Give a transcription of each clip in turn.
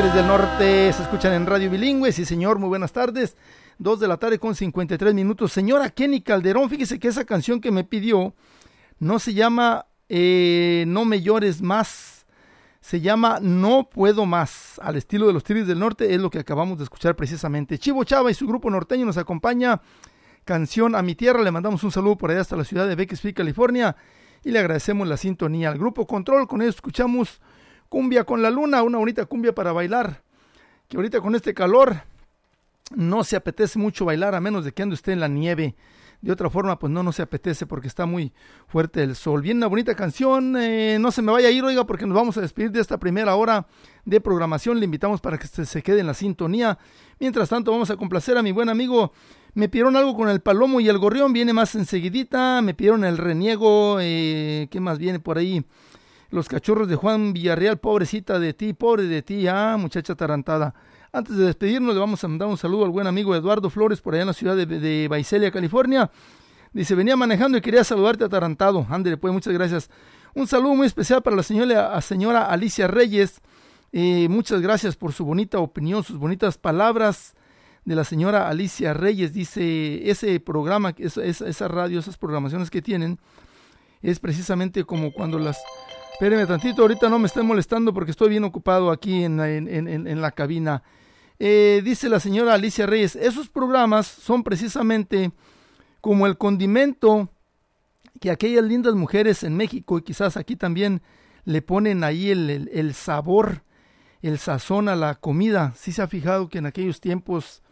Tigres del Norte se escuchan en Radio Bilingüe. Sí, señor, muy buenas tardes. 2 de la tarde con 53 minutos. Señora Kenny Calderón, fíjese que esa canción que me pidió no se llama No me llores más, se llama No puedo más, al estilo de los Tigres del Norte, es lo que acabamos de escuchar precisamente. Chivo Chava y su grupo norteño nos acompaña, canción A mi tierra. Le mandamos un saludo por allá hasta la ciudad de Bakersfield, California, y le agradecemos la sintonía. Al grupo Control, con ellos escuchamos Cumbia con la Luna, una bonita cumbia para bailar, que ahorita con este calor no se apetece mucho bailar, a menos de que ande usted en la nieve. De otra forma, pues no se apetece porque está muy fuerte el sol. Viene una bonita canción, no se me vaya a ir, oiga, porque nos vamos a despedir de esta primera hora de programación. Le invitamos para que se quede en la sintonía. Mientras tanto, vamos a complacer a mi buen amigo. Me pidieron algo con el Palomo y el Gorrión, viene más enseguidita. Me pidieron el Reniego, ¿qué más viene por ahí? Los Cachorros de Juan Villarreal, pobrecita de ti, pobre de ti, muchacha atarantada. Antes de despedirnos, le vamos a mandar un saludo al buen amigo Eduardo Flores, por allá en la ciudad de Visalia, California. Dice, venía manejando y quería saludarte atarantado. Ándale, pues, muchas gracias. Un saludo muy especial para la señora Alicia Reyes. Muchas gracias por su bonita opinión, sus bonitas palabras de la señora Alicia Reyes. Dice, ese programa, esa radio, esas programaciones que tienen, es precisamente como cuando las... Espéreme tantito, ahorita no me estén molestando porque estoy bien ocupado aquí en la cabina. Dice la señora Alicia Reyes, esos programas son precisamente como el condimento que aquellas lindas mujeres en México y quizás aquí también le ponen ahí el sabor, el sazón a la comida. ¿Sí se ha fijado que en aquellos tiempos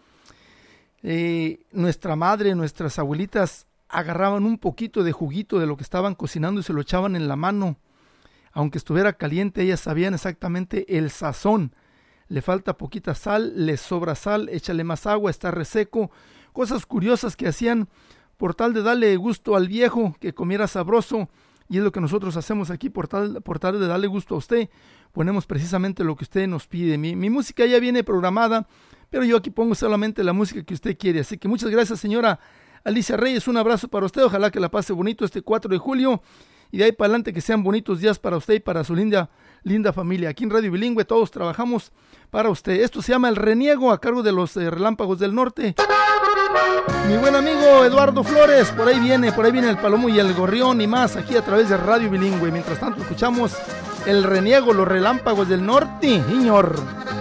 nuestra madre, nuestras abuelitas agarraban un poquito de juguito de lo que estaban cocinando y se lo echaban en la mano? Aunque estuviera caliente, ellas sabían exactamente el sazón. Le falta poquita sal, le sobra sal, échale más agua, está reseco. Cosas curiosas que hacían por tal de darle gusto al viejo, que comiera sabroso. Y es lo que nosotros hacemos aquí por tal de darle gusto a usted. Ponemos precisamente lo que usted nos pide. Mi música ya viene programada, pero yo aquí pongo solamente la música que usted quiere. Así que muchas gracias, señora Alicia Reyes. Un abrazo para usted. Ojalá que la pase bonito este 4 de julio. Y de ahí para adelante que sean bonitos días para usted y para su linda familia. Aquí en Radio Bilingüe todos trabajamos para usted. Esto se llama El Reniego, a cargo de los Relámpagos del Norte. Mi buen amigo Eduardo Flores, por ahí viene el Palomo y el Gorrión y más aquí a través de Radio Bilingüe. Mientras tanto escuchamos El Reniego, los Relámpagos del Norte, señor.